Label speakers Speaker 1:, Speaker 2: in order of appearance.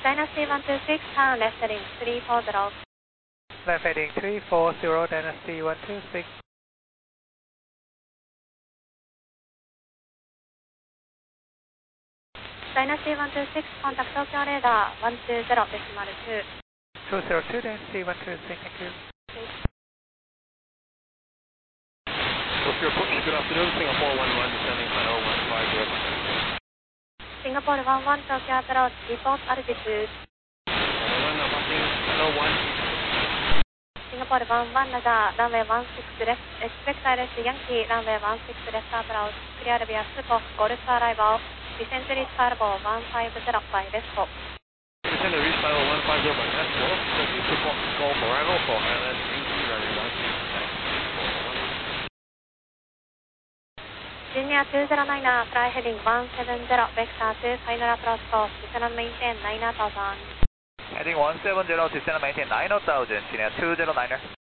Speaker 1: Dynasty 126, turn left heading 340.
Speaker 2: Left heading 340, Dynasty 126.
Speaker 1: Dynasty 126, contact Tokyo radar 120.2.
Speaker 2: 202, Dynasty 126, thank you.
Speaker 3: What's your approach? Good afternoon, Singapore 11, descending final 150.
Speaker 1: Singapore 11, Tokyo approach, report altitude.
Speaker 3: 11, passing final 1.
Speaker 1: Singapore 11, radar, runway 16 left, expect ILS Yankee, runway 16 left approach, clear via Supo, Golf arrival, descent to reach Fargo 150 by Vesco.
Speaker 3: Descend to reach final 150 by Vesco, proceed to Golf arrival for ILS Yankee, runway 16 left.
Speaker 1: Junior 209er, fly heading 170, vector 2, final approach course, descend and maintain 9000.
Speaker 2: Heading 170, descend and maintain 9000, Junior 209er.